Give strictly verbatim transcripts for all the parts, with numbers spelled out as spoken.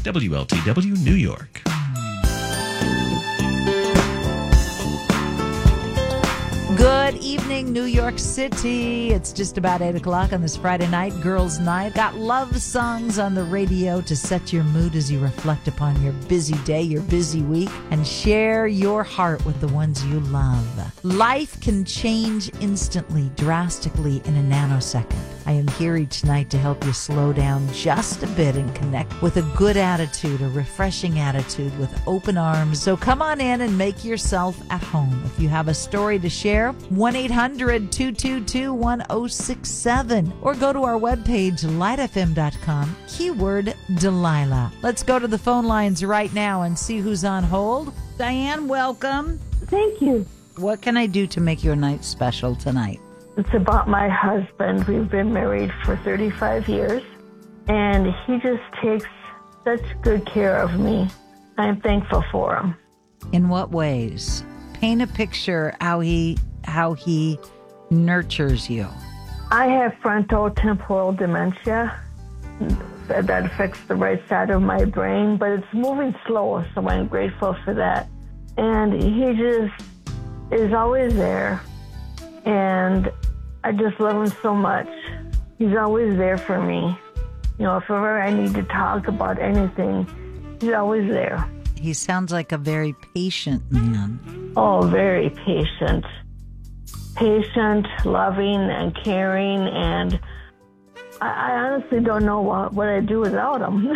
W L T W New York. Good evening, New York City. It's just about eight o'clock on this Friday night, girls' night. Got love songs on the radio to set your mood as you reflect upon your busy day, your busy week, and share your heart with the ones you love. Life can change instantly, drastically, in a nanosecond. I am here each night to help you slow down just a bit and connect with a good attitude, a refreshing attitude with open arms. So come on in and make yourself at home. If you have a story to share, one eight hundred two two two one oh six seven, or go to our webpage, light f m dot com, keyword Delilah. Let's go to the phone lines right now and see who's on hold. Diane, welcome. Thank you. What can I do to make your night special tonight? It's about my husband. We've been married for thirty-five years, and he just takes such good care of me. I'm thankful for him. In what ways? Paint a picture how he how he nurtures you. I have frontotemporal dementia that affects the right side of my brain, but it's moving slow, so I'm grateful for that. And he just is always there, and I just love him so much. He's always there for me. You know, if ever I need to talk about anything, he's always there. He sounds like a very patient man. Oh, very patient. Patient, loving, and caring, and I, I honestly don't know what, what I'd do without him.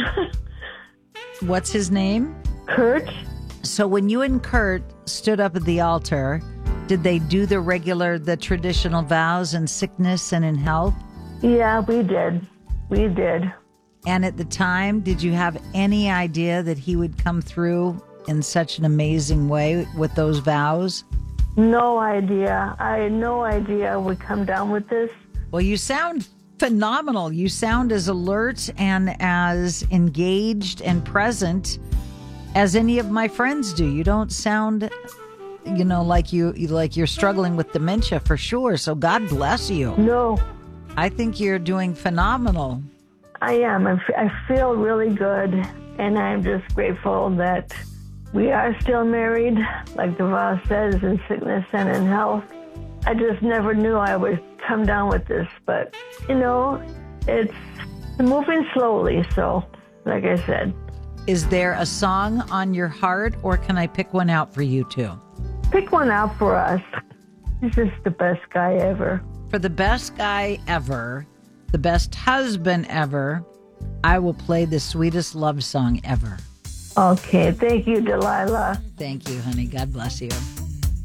What's his name? Kurt. So when you and Kurt stood up at the altar, did they do the regular, the traditional vows in sickness and in health? Yeah, we did. We did. And at the time, did you have any idea that he would come through in such an amazing way with those vows? No idea. I had no idea we'd come down with this. Well, you sound phenomenal. You sound as alert and as engaged and present as any of my friends do. You don't sound, you know, like you like you're struggling with dementia for sure. So God bless you. No. I think you're doing phenomenal. I am. I, f- I feel really good, and I'm just grateful that we are still married, like the vow says, in sickness and in health. I just never knew I would come down with this, but, you know, it's moving slowly, so, like I said. Is there a song on your heart, or can I pick one out for you too? Pick one out for us. He's just the best guy ever. For the best guy ever, the best husband ever, I will play the sweetest love song ever. Okay, thank you, Delilah. Thank you, honey. God bless you.